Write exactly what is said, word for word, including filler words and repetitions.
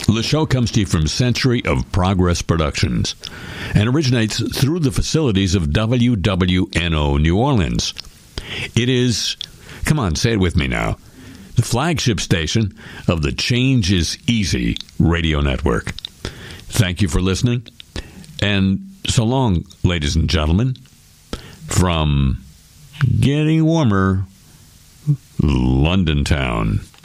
The show comes to you from Century of Progress Productions and originates through the facilities of W W N O New Orleans. It is, come on, say it with me now, the flagship station of the Change is Easy radio network. Thank you for listening, and so long, ladies and gentlemen, from Getting Warmer, London Town.